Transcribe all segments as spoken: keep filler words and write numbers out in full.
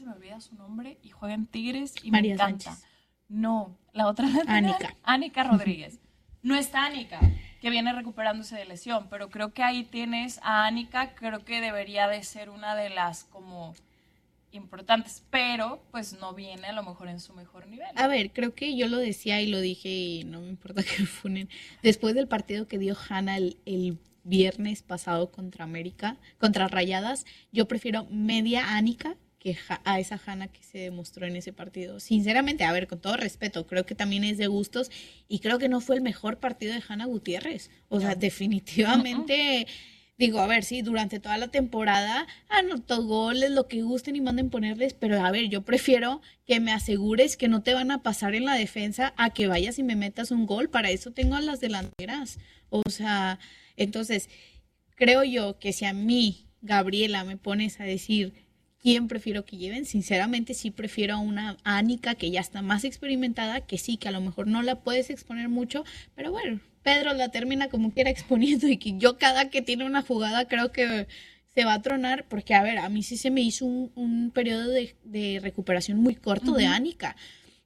se me olvida su nombre y juega en Tigres y María me encanta. Sánchez. No, la otra Ánica. Ánica Rodríguez. No está Ánica, que viene recuperándose de lesión, pero creo que ahí tienes a Ánica, creo que debería de ser una de las como importantes, pero pues no viene a lo mejor en su mejor nivel. A ver, creo que yo lo decía y lo dije y no me importa que me funen. Después del partido que dio Hanna el, el viernes pasado contra América, contra Rayadas, yo prefiero media Ánica que a esa Hanna que se demostró en ese partido. Sinceramente, a ver, con todo respeto, creo que también es de gustos y creo que no fue el mejor partido de Hanna Gutiérrez. O sea, definitivamente... Digo, a ver, sí, durante toda la temporada anotó goles, lo que gusten y manden ponerles, pero a ver, yo prefiero que me asegures que no te van a pasar en la defensa a que vayas y me metas un gol. Para eso tengo a las delanteras. O sea, entonces, creo yo que si a mí, Gabriela, me pones a decir quién prefiero que lleven, sinceramente sí prefiero a una Ánica que ya está más experimentada, que sí, que a lo mejor no la puedes exponer mucho, pero bueno, Pedro la termina como quiera exponiendo y que yo cada que tiene una jugada creo que se va a tronar, porque a ver, a mí sí se me hizo un, un periodo de, de recuperación muy corto uh-huh. de Ánica,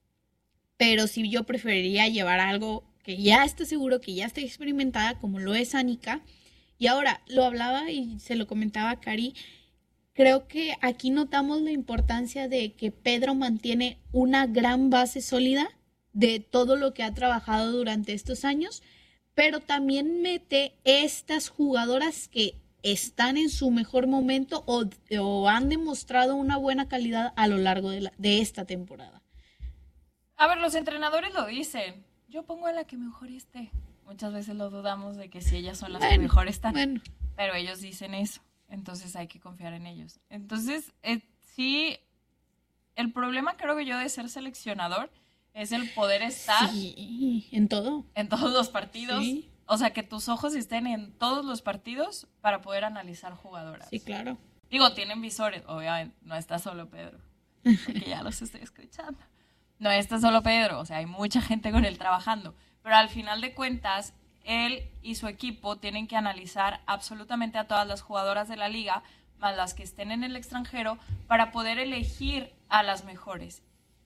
pero sí yo preferiría llevar algo que ya esté seguro, que ya esté experimentada, como lo es Ánica. Y ahora, lo hablaba y se lo comentaba a Cari, creo que aquí notamos la importancia de que Pedro mantiene una gran base sólida de todo lo que ha trabajado durante estos años, pero también mete estas jugadoras que están en su mejor momento o, o han demostrado una buena calidad a lo largo de, la, de esta temporada. A ver, los entrenadores lo dicen. Yo pongo a la que mejor esté. Muchas veces lo dudamos de que si ellas son las bueno, que mejor están. Bueno. Pero ellos dicen eso. Entonces hay que confiar en ellos. Entonces, eh, sí, el problema creo que yo de ser seleccionador es el poder estar... Sí, en todo. En todos los partidos. Sí. O sea, que tus ojos estén en todos los partidos para poder analizar jugadoras. Sí, claro. Digo, tienen visores. Obviamente, no está solo Pedro. Porque ya los estoy escuchando. No está solo Pedro. O sea, hay mucha gente con él trabajando. Pero al final de cuentas, él y su equipo tienen que analizar absolutamente a todas las jugadoras de la liga, más las que estén en el extranjero, para poder elegir a las mejores.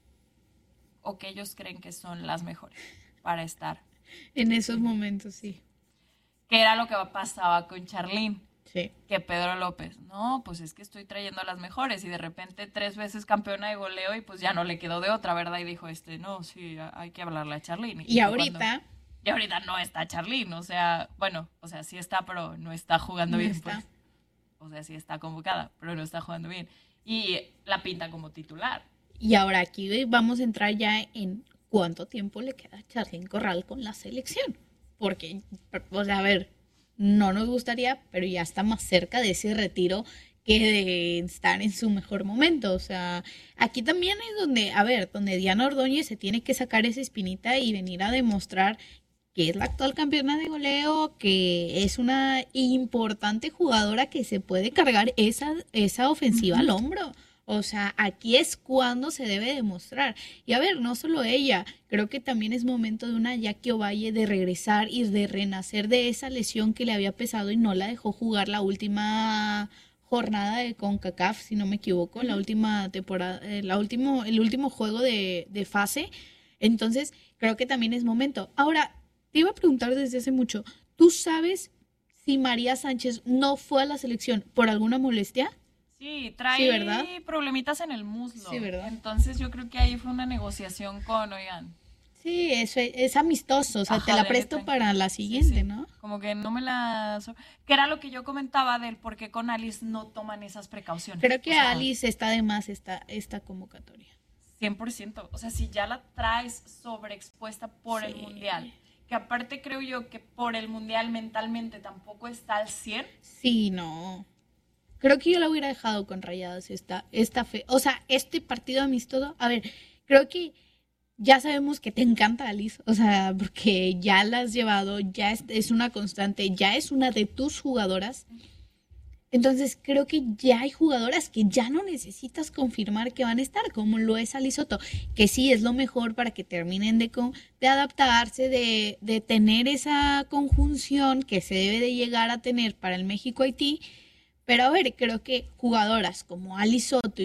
O que ellos creen que son las mejores para estar. En esos momentos, sí. Que era lo que pasaba con Charlín. Sí. Que Pedro López, no, pues es que estoy trayendo a las mejores. Y de repente tres veces campeona de goleo y pues ya no le quedó de otra, ¿verdad? Y dijo, este, no, sí, hay que hablarle a Charlín. Y, y ahorita... Cuando, y ahorita no está Charlín, o sea, bueno, o sea, sí está, pero no está jugando no bien. Está. Pues. O sea, sí está convocada, pero no está jugando bien. Y la pinta como titular. Y ahora aquí vamos a entrar ya en cuánto tiempo le queda a Charlín Corral con la selección. Porque, o sea, a ver, no nos gustaría, pero ya está más cerca de ese retiro que de estar en su mejor momento. O sea, aquí también es donde, a ver, donde Diana Ordóñez se tiene que sacar esa espinita y venir a demostrar que es la actual campeona de goleo, que es una importante jugadora que se puede cargar esa, esa ofensiva uh-huh. al hombro. O sea, aquí es cuando se debe demostrar. Y a ver, no solo ella, creo que también es momento de una Jackie Ovalle de regresar y de renacer de esa lesión que le había pesado y no la dejó jugar la última jornada de CONCACAF, si no me equivoco, la última temporada, eh, la último, el último juego de, de fase. Entonces, creo que también es momento. Ahora, te iba a preguntar desde hace mucho, ¿tú sabes si María Sánchez no fue a la selección por alguna molestia? Sí, trae sí, ¿verdad? problemitas en el muslo. Sí, ¿verdad? Entonces yo creo que ahí fue una negociación con, oigan. Sí, eso es, es amistoso, o sea, Ajá, te la presto para la siguiente, sí, sí. ¿no? Como que no me la... Que era lo que yo comentaba del por qué con Alice no toman esas precauciones. Creo que o sea, Alice está de más esta, esta convocatoria. cien por ciento. O sea, si ya la traes sobreexpuesta por sí. el Mundial, que aparte creo yo que por el Mundial mentalmente tampoco está al cien. Sí, no. Creo que yo la hubiera dejado con Rayadas esta, esta fe. O sea, este partido amistoso, a ver, creo que ya sabemos que te encanta Alice, o sea, porque ya la has llevado, ya es, es una constante, ya es una de tus jugadoras. Entonces creo que ya hay jugadoras que ya no necesitas confirmar que van a estar, como lo es Alice Soto, que sí es lo mejor para que terminen de, de adaptarse, de, de tener esa conjunción que se debe de llegar a tener para el México-Haití. Pero a ver, creo que jugadoras como Alice Soto